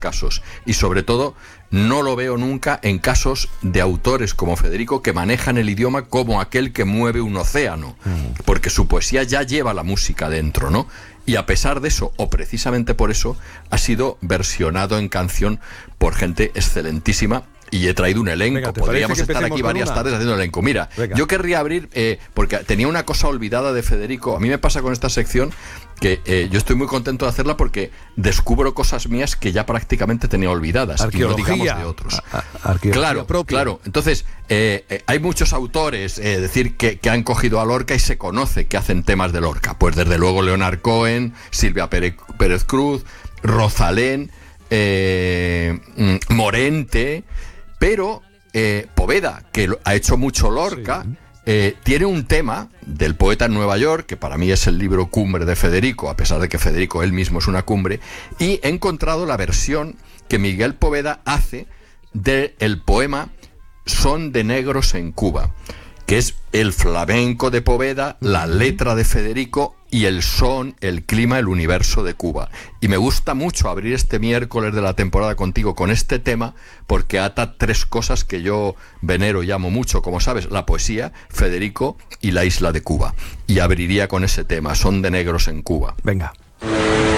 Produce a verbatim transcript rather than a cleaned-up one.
casos, y sobre todo no lo veo nunca en casos de autores como Federico que manejan el idioma como aquel que mueve un océano, porque su poesía ya lleva la música dentro, ¿no? Y a pesar de eso, o precisamente por eso, ha sido versionado en canción por gente excelentísima. Y he traído un elenco. Venga, podríamos estar aquí varias una? tardes haciendo elenco. Mira, Venga. yo querría abrir, eh, porque tenía una cosa olvidada de Federico. A mí me pasa con esta sección que eh, yo estoy muy contento de hacerla porque descubro cosas mías que ya prácticamente tenía olvidadas. Arqueología. Y no digamos de otros. A, a, claro, propia. claro. Entonces, eh, eh, hay muchos autores, es eh, decir, que, que han cogido a Lorca y se conoce que hacen temas de Lorca. Pues desde luego Leonard Cohen, Silvia Pérez, Pérez Cruz, Rosalén, eh, Morente... Pero eh, Poveda, que ha hecho mucho Lorca, sí. eh, tiene un tema del poeta en Nueva York, que para mí es el libro cumbre de Federico, a pesar de que Federico él mismo es una cumbre, y he encontrado la versión que Miguel Poveda hace del poema Son de negros en Cuba, que es el flamenco de Poveda, la letra de Federico y el son, el clima, el universo de Cuba. Y me gusta mucho abrir este miércoles de la temporada contigo con este tema porque ata tres cosas que yo venero y amo mucho, como sabes, la poesía, Federico y la isla de Cuba. Y abriría con ese tema, Son de negros en Cuba. Venga.